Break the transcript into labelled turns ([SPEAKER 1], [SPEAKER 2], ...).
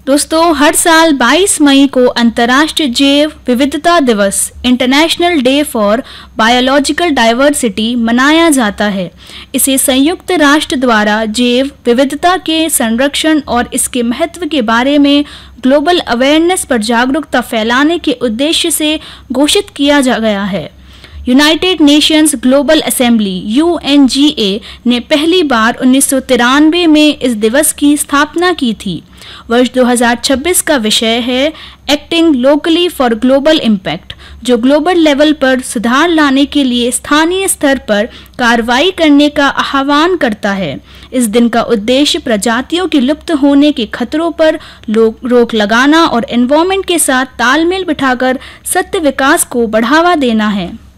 [SPEAKER 1] दोस्तों, हर साल 22 मई को अंतर्राष्ट्रीय जैव विविधता दिवस international day for biological diversity मनाया जाता है। इसे संयुक्त राष्ट्र द्वारा जैव विविधता के संरक्षण और इसके महत्व के बारे में ग्लोबल अवेयरनेस पर जागरूकता फैलाने के उद्देश्य से घोषित किया गया है। United Nations global assembly (UNGA) ने पहली बार 1993 में इस दिवस की स्थापना की थी। वर्ष 2026 का विषय है acting locally for global impact, जो ग्लोबल लेवल पर सुधार लाने के लिए स्थानीय स्तर पर कार्रवाई करने का आह्वान करता है। इस दिन का उद्देश्य प्रजातियों के लुप्त होने के खतरों पर रोक लगाना और एनवायरनमेंट के साथ तालमेल बिठाकर सतत विकास को बढ़ावा देना है।